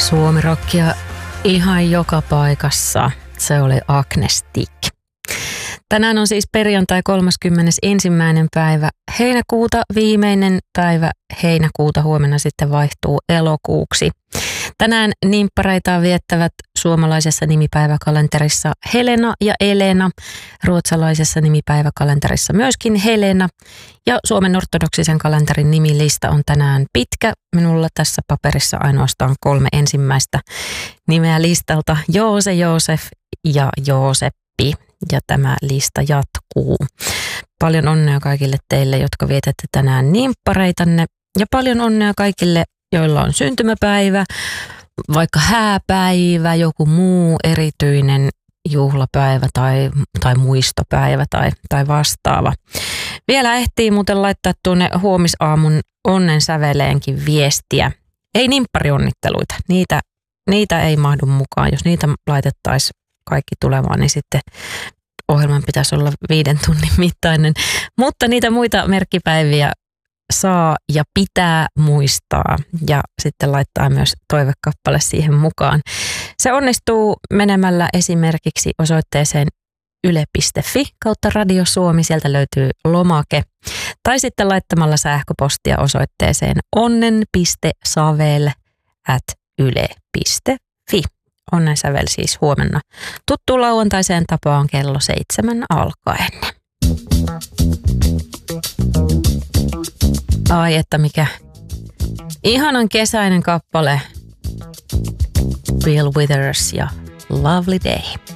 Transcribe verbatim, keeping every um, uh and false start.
Suomirockia ihan joka paikassa. Se oli Agnestic. Tänään on siis perjantai kolmaskymmenesensimmäinen päivä heinäkuuta, viimeinen päivä heinäkuuta. Huomenna sitten vaihtuu elokuuksi. Tänään nimppareita viettävät suomalaisessa nimipäiväkalenterissa Helena ja Elena, ruotsalaisessa nimipäiväkalenterissa myöskin Helena ja Suomen ortodoksisen kalenterin nimilista on tänään pitkä. Minulla tässä paperissa ainoastaan kolme ensimmäistä nimeä listalta: Joose, Joosef ja Jooseppi. Ja tämä lista jatkuu. Paljon onnea kaikille teille, jotka vietätte tänään nimppareitanne. Ja paljon onnea kaikille, joilla on syntymäpäivä, vaikka hääpäivä, joku muu erityinen juhlapäivä tai, tai muistopäivä tai, tai vastaava. Vielä ehtii muuten laittaa tuonne huomisaamun onnen säveleenkin viestiä. Ei nimpparionnitteluita, niitä, niitä ei mahdu mukaan. Jos niitä laitettaisiin kaikki tulemaan, niin sitten ohjelman pitäisi olla viiden tunnin mittainen. Mutta niitä muita merkkipäiviä saa ja pitää muistaa ja sitten laittaa myös toivekappale siihen mukaan. Se onnistuu menemällä esimerkiksi osoitteeseen yle piste fi kautta Radio Suomi. Sieltä löytyy lomake. Tai sitten laittamalla sähköpostia osoitteeseen onnen piste savel at yle piste fi. Onnen sävel siis huomenna tuttu lauantaiseen tapaan kello seitsemän alkaen. Ai että mikä ihanan kesäinen kappale. Bill Withers ja Lovely Day.